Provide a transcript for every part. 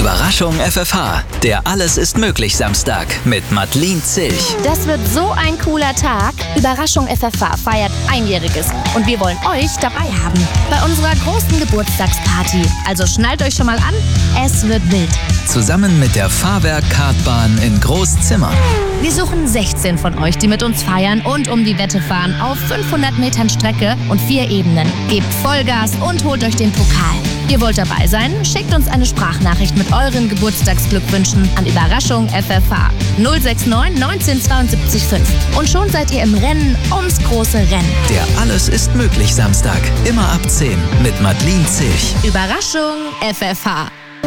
Überraschung FFH, der Alles ist möglich Samstag mit Madeleine Zilch. Das wird so ein cooler Tag. Überraschung FFH feiert Einjähriges und wir wollen euch dabei haben bei unserer großen Geburtstagsparty. Also schnallt euch schon mal an, es wird wild. Zusammen mit der Fahrwerk-Kartbahn in Großzimmern. Wir suchen 16 von euch, die mit uns feiern und um die Wette fahren auf 500 Metern Strecke und 4 Ebenen. Gebt Vollgas und holt euch den Pokal. Ihr wollt dabei sein? Schickt uns eine Sprachnachricht mit euren Geburtstagsglückwünschen an Überraschung FFH 069 1972 5. Und schon seid ihr im Rennen ums große Rennen. Der Alles ist möglich Samstag, immer ab 10 mit Madeleine Zilch. Überraschung FFH.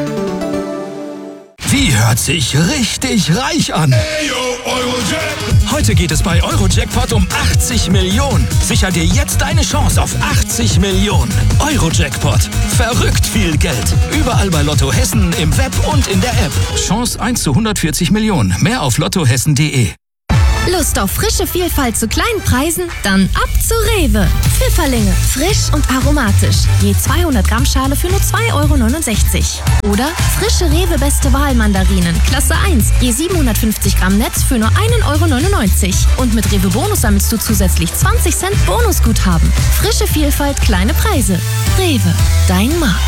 Die hört sich richtig reich an. Hey, yo, Eurojackpot. Heute geht es bei Eurojackpot um 80 Millionen. Sicher dir jetzt deine Chance auf 80 Millionen. Eurojackpot. Verrückt viel Geld. Überall bei Lotto Hessen, im Web und in der App. Chance 1 zu 140 Millionen. Mehr auf lottohessen.de. Lust auf frische Vielfalt zu kleinen Preisen? Dann ab zu Rewe. Pfifferlinge, frisch und aromatisch. Je 200 Gramm Schale für nur 2,69 €. Oder frische Rewe Beste Wahl Mandarinen, Klasse 1. Je 750 Gramm Netz für nur 1,99 €. Und mit Rewe Bonus sammelst du zusätzlich 20 Cent Bonusguthaben. Frische Vielfalt, kleine Preise. Rewe, dein Markt.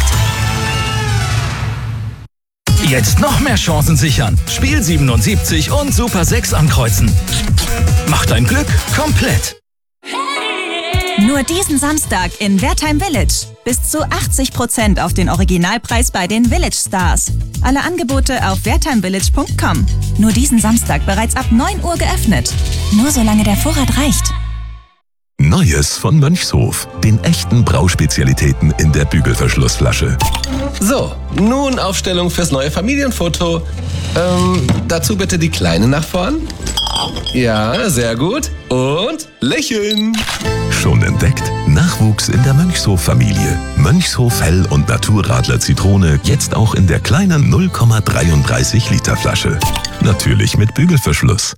Jetzt noch mehr Chancen sichern. Spiel 77 und Super 6 ankreuzen. Macht dein Glück komplett. Nur diesen Samstag in Wertheim Village. Bis zu 80% auf den Originalpreis bei den Village Stars. Alle Angebote auf wertheimvillage.com. Nur diesen Samstag bereits ab 9 Uhr geöffnet. Nur solange der Vorrat reicht. Neues von Mönchshof. Den echten Brauspezialitäten in der Bügelverschlussflasche. So, nun Aufstellung fürs neue Familienfoto. Dazu bitte die Kleine nach vorn. Ja, sehr gut. Und lächeln. Schon entdeckt? Nachwuchs in der Mönchshof-Familie. Mönchshof Hell- und Naturradler Zitrone jetzt auch in der kleinen 0,33 Liter Flasche. Natürlich mit Bügelverschluss.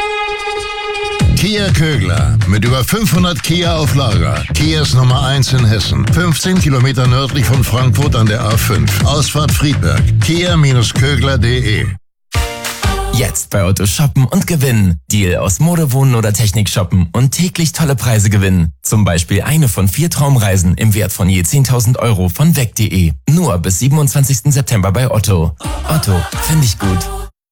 Kia Kögler. Mit über 500 Kia auf Lager. Kias Nummer 1 in Hessen. 15 Kilometer nördlich von Frankfurt an der A5. Ausfahrt Friedberg. Kia-Kögler.de. Jetzt bei Otto shoppen und gewinnen. Deal aus Mode, Wohnen oder Technik shoppen und täglich tolle Preise gewinnen. Zum Beispiel eine von 4 Traumreisen im Wert von je 10.000 € von weg.de. Nur bis 27. September bei Otto. Otto, finde ich gut.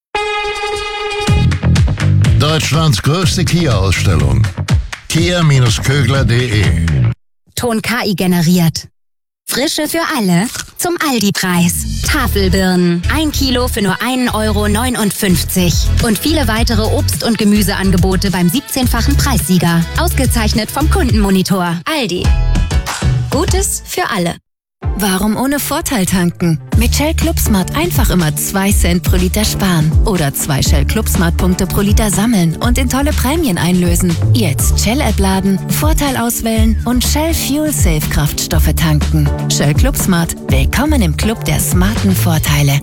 Deutschlands größte Kia-Ausstellung. Kia-Kögler.de. Ton KI generiert. Frische für alle zum Aldi-Preis. Tafelbirnen. 1 Kilo für nur 1,59 € Und viele weitere Obst- und Gemüseangebote beim 17-fachen Preissieger. Ausgezeichnet vom Kundenmonitor. Aldi. Gutes für alle. Warum ohne Vorteil tanken? Mit Shell Club Smart einfach immer 2 Cent pro Liter sparen. Oder 2 Shell Club Smart Punkte pro Liter sammeln und in tolle Prämien einlösen. Jetzt Shell-App laden, Vorteil auswählen und Shell Fuel Safe Kraftstoffe tanken. Shell Club Smart. Willkommen im Club der smarten Vorteile.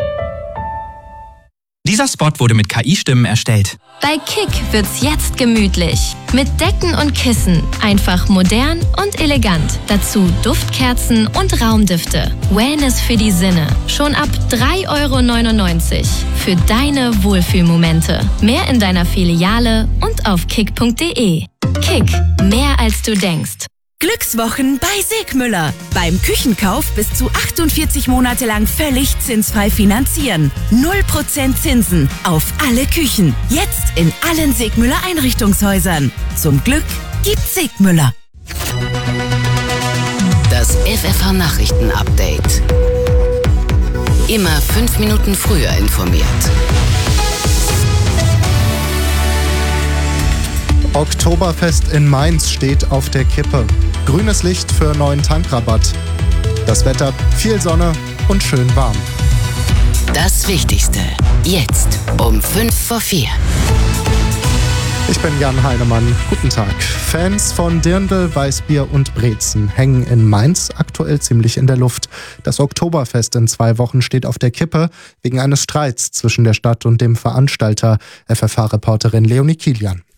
Dieser Spot wurde mit KI-Stimmen erstellt. Bei Kick wird's jetzt gemütlich. Mit Decken und Kissen. Einfach modern und elegant. Dazu Duftkerzen und Raumdüfte. Wellness für die Sinne. Schon ab 3,99 € für deine Wohlfühlmomente. Mehr in deiner Filiale und auf kick.de. Kick. Mehr als du denkst. Glückswochen bei Segmüller. Beim Küchenkauf bis zu 48 Monate lang völlig zinsfrei finanzieren. 0% Zinsen auf alle Küchen. Jetzt in allen Segmüller Einrichtungshäusern. Zum Glück gibt's Segmüller. Das FFH Nachrichten Update. Immer 5 Minuten früher informiert. Oktoberfest in Mainz steht auf der Kippe. Grünes Licht für neuen Tankrabatt. Das Wetter, viel Sonne und schön warm. Das Wichtigste, jetzt um 3:55. Ich bin Jan Heinemann. Guten Tag. Fans von Dirndl, Weißbier und Brezen hängen in Mainz aktuell ziemlich in der Luft. Das Oktoberfest in 2 Wochen steht auf der Kippe wegen eines Streits zwischen der Stadt und dem Veranstalter. FFH-Reporterin Leonie Kilian.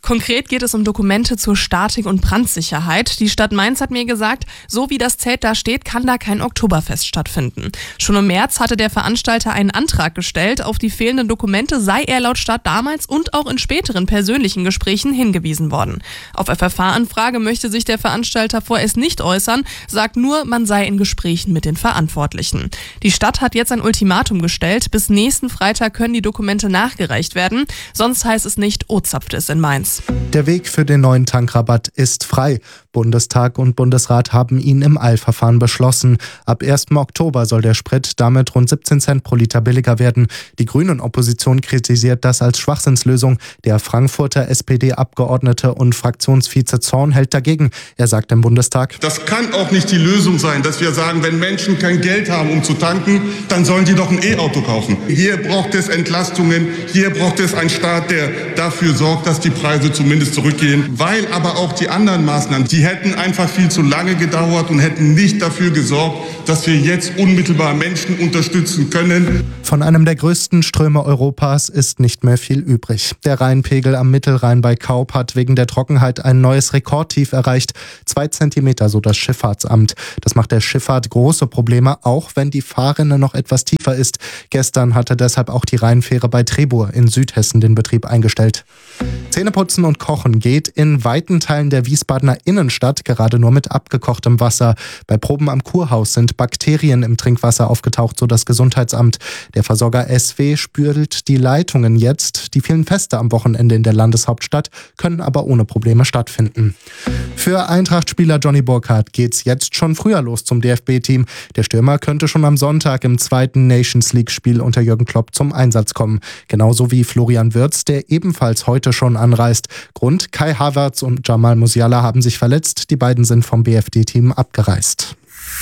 Konkret geht es um Dokumente zur Statik und Brandsicherheit. Die Stadt Mainz hat mir gesagt, so wie das Zelt da steht, kann da kein Oktoberfest stattfinden. Schon im März hatte der Veranstalter einen Antrag gestellt. Auf die fehlenden Dokumente sei er laut Stadt damals und auch in späteren persönlichen Gesprächen hingewiesen worden. Auf FFH-Anfrage möchte sich der Veranstalter vorerst nicht äußern, sagt nur, man sei in Gesprächen mit den Verantwortlichen. Die Stadt hat jetzt ein Ultimatum gestellt. Bis nächsten Freitag können die Dokumente nachgereicht werden. Sonst heißt es nicht, O-Zapft ist in Mainz. Der Weg für den neuen Tankrabatt ist frei. Bundestag und Bundesrat haben ihn im Eilverfahren beschlossen. Ab 1. Oktober soll der Sprit damit rund 17 Cent pro Liter billiger werden. Die Grünen-Opposition kritisiert das als Schwachsinnslösung. Der Frankfurter SPD-Abgeordnete und Fraktionsvize Zorn hält dagegen. Er sagt im Bundestag: Das kann auch nicht die Lösung sein, dass wir sagen, wenn Menschen kein Geld haben, um zu tanken, dann sollen die doch ein E-Auto kaufen. Hier braucht es Entlastungen, hier braucht es einen Staat, der dafür sorgt, dass die Preise zumindest zurückgehen. Weil aber auch die anderen Maßnahmen, die hätten einfach viel zu lange gedauert und hätten nicht dafür gesorgt, dass wir jetzt unmittelbar Menschen unterstützen können. Von einem der größten Ströme Europas ist nicht mehr viel übrig. Der Rheinpegel am Mittelrhein bei Kaup hat wegen der Trockenheit ein neues Rekordtief erreicht. 2 Zentimeter, so das Schifffahrtsamt. Das macht der Schifffahrt große Probleme, auch wenn die Fahrrinne noch etwas tiefer ist. Gestern hatte deshalb auch die Rheinfähre bei Trebur in Südhessen den Betrieb eingestellt. Zähneputzen und Kochen geht in weiten Teilen der Wiesbadener Innenstadt gerade nur mit abgekochtem Wasser. Bei Proben am Kurhaus sind Bakterien im Trinkwasser aufgetaucht, so das Gesundheitsamt. Der Versorger SW spült die Leitungen jetzt. Die vielen Feste am Wochenende in der Landeshauptstadt können aber ohne Probleme stattfinden. Für Eintracht-Spieler Johnny Burkhardt geht's jetzt schon früher los zum DFB-Team. Der Stürmer könnte schon am Sonntag im 2. Nations-League-Spiel unter Jürgen Klopp zum Einsatz kommen. Genauso wie Florian Wirtz, der ebenfalls heute schon anreist. Grund: Kai Havertz und Jamal Musiala haben sich verletzt. Die beiden sind vom BFD-Team abgereist.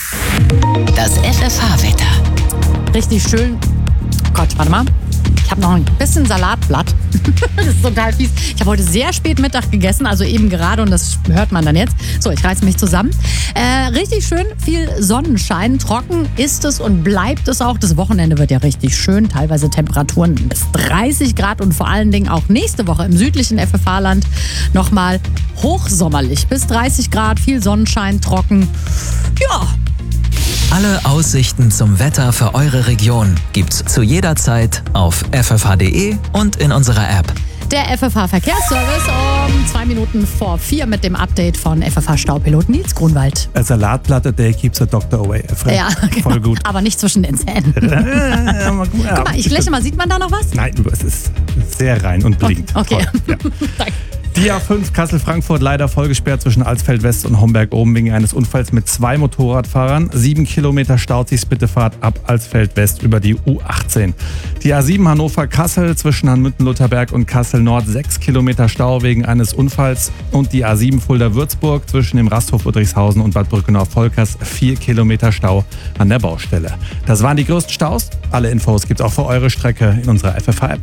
Das FFH-Wetter. Richtig schön. Gott, warte mal. Ich habe noch ein bisschen Salatblatt. Das ist total fies. Ich habe heute sehr spät Mittag gegessen, also eben gerade, und das hört man dann jetzt. So, ich reiße mich zusammen. Richtig schön, viel Sonnenschein. Trocken ist es und bleibt es auch. Das Wochenende wird ja richtig schön. Teilweise Temperaturen bis 30 Grad und vor allen Dingen auch nächste Woche im südlichen FFH-Land nochmal hochsommerlich. Bis 30 Grad, viel Sonnenschein, trocken. Ja. Alle Aussichten zum Wetter für eure Region gibt's zu jeder Zeit auf ffh.de und in unserer App. Der FFH-Verkehrsservice um 2 Minuten vor 4 mit dem Update von FFH-Staupilot Nils Grunwald. A Salatblatt a day keeps a doctor away. Ja, genau. Voll gut. Aber nicht zwischen den Zähnen. Guck mal, ich lächle mal. Sieht man da noch was? Nein, es ist sehr rein und blinkt. Okay. Ja. Danke. Die A5 Kassel-Frankfurt leider vollgesperrt zwischen Alsfeld-West und Homberg-Oben wegen eines Unfalls mit 2 Motorradfahrern. 7 Kilometer staut sich, bitte Fahrt ab Alsfeld-West über die U18. Die A7 Hannover-Kassel zwischen Hanmütten-Lutherberg und Kassel-Nord 6 Kilometer Stau wegen eines Unfalls. Und die A7 Fulda-Würzburg zwischen dem Rasthof Udrichshausen und Bad Brückenau-Volkers 4 Kilometer Stau an der Baustelle. Das waren die größten Staus. Alle Infos gibt's auch für eure Strecke in unserer FFH-App.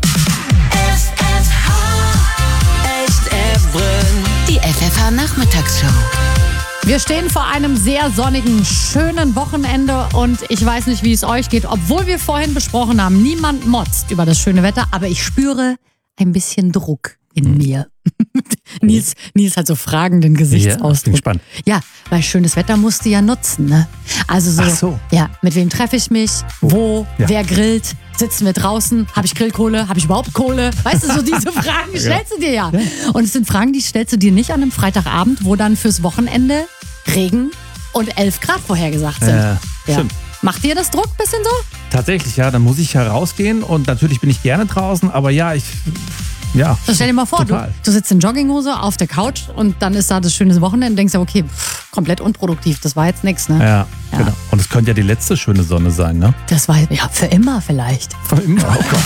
Die FFH-Nachmittagsshow. Wir stehen vor einem sehr sonnigen, schönen Wochenende und ich weiß nicht, wie es euch geht, obwohl wir vorhin besprochen haben, niemand motzt über das schöne Wetter, aber ich spüre ein bisschen Druck in mir. Nils hat so fragenden Gesichtsausdruck. Ja, bin gespannt. Ja, weil schönes Wetter musst du ja nutzen, ne? Also so, ach so. Ja, mit wem treffe ich mich? Wo? Ja. Wer grillt? Sitzen wir draußen? Habe ich Grillkohle? Habe ich überhaupt Kohle? Weißt du, so diese Fragen stellst du dir ja. Und es sind Fragen, die stellst du dir nicht an einem Freitagabend, wo dann fürs Wochenende Regen und 11 Grad vorhergesagt sind. Ja. Stimmt. Macht dir das Druck ein bisschen so? Tatsächlich, ja. Dann muss ich ja rausgehen und natürlich bin ich gerne draußen, aber ja, ja. So, stell dir mal vor, du sitzt in Jogginghose auf der Couch und dann ist da das schöne Wochenende und denkst ja, okay, komplett unproduktiv, das war jetzt nichts, ne? Ja, genau. Und es könnte ja die letzte schöne Sonne sein, ne? Das war ja für immer vielleicht. Für immer, oh Gott.